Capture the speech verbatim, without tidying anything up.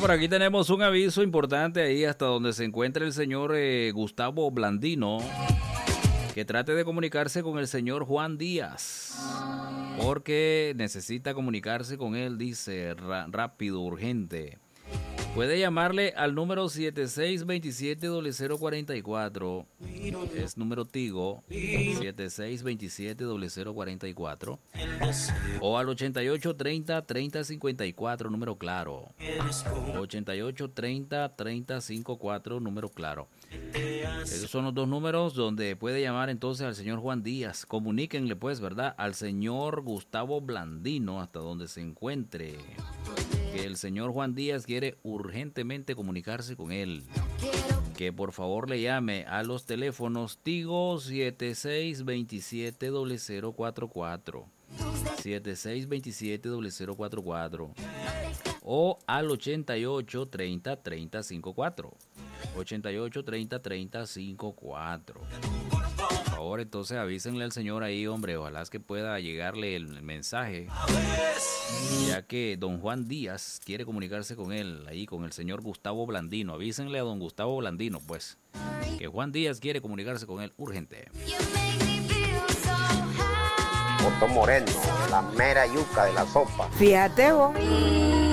por aquí tenemos un aviso importante ahí hasta donde se encuentra el señor eh, Gustavo Blandino, que trate de comunicarse con el señor Juan Díaz, porque necesita comunicarse con él, dice, rápido, urgente. Puede llamarle al número siete seis dos siete, cero cero cuatro cuatro, es número Tigo, siete seis dos siete, cero cero cuatro cuatro, o al ochenta y ocho treinta, treinta cincuenta y cuatro, número Claro, ochenta y ocho treinta, treinta cincuenta y cuatro, número Claro. Esos son los dos números donde puede llamar entonces al señor Juan Díaz. Comuníquenle pues, ¿verdad?, al señor Gustavo Blandino hasta donde se encuentre, que el señor Juan Díaz quiere urgentemente comunicarse con él. Que por favor le llame a los teléfonos Tigo siete seis dos siete, cero cero cuatro cuatro, siete seis dos siete, cero cero cuatro cuatro, o al ochenta y ocho treinta, treinta cincuenta y cuatro, ochenta y ocho treinta, treinta cincuenta y cuatro. Por favor, entonces avísenle al señor ahí, hombre, ojalá es que pueda llegarle el mensaje, ya que don Juan Díaz quiere comunicarse con él, ahí con el señor Gustavo Blandino. Avísenle a don Gustavo Blandino, pues, que Juan Díaz quiere comunicarse con él urgente. Otto Moreno, la mera yuca de la sopa. Fíjate vos.